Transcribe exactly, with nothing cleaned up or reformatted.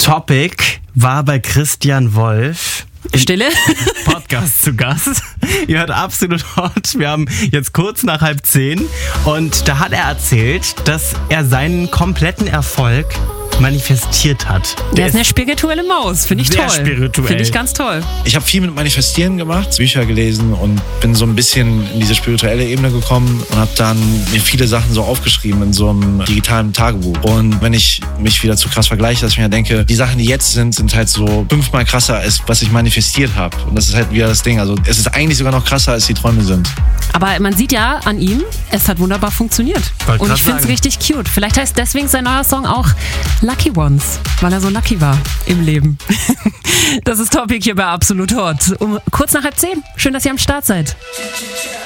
Topic war bei Christian Wolf. Stille. Podcast zu Gast. Ihr hört absolut hot. Wir haben jetzt kurz nach halb zehn und da hat er erzählt, dass er seinen kompletten Erfolg manifestiert hat. Der, Der ist eine spirituelle Maus, finde ich sehr toll. Spirituell. Finde ich ganz toll. Ich habe viel mit Manifestieren gemacht, Bücher gelesen und bin so ein bisschen in diese spirituelle Ebene gekommen und habe dann mir viele Sachen so aufgeschrieben in so einem digitalen Tagebuch. Und wenn ich mich wieder zu krass vergleiche, dass ich mir denke, die Sachen, die jetzt sind, sind halt so fünfmal krasser als was ich manifestiert habe. Und das ist halt wieder das Ding. Also es ist eigentlich sogar noch krasser, als die Träume sind. Aber man sieht ja an ihm, es hat wunderbar funktioniert. Wollte und ich finde es sagen. richtig cute. Vielleicht heißt deswegen sein neuer Song auch Lucky Ones, weil er so lucky war im Leben. Das ist Topic hier bei Absolut Hot. Um kurz nach halb zehn. Schön, dass ihr am Start seid.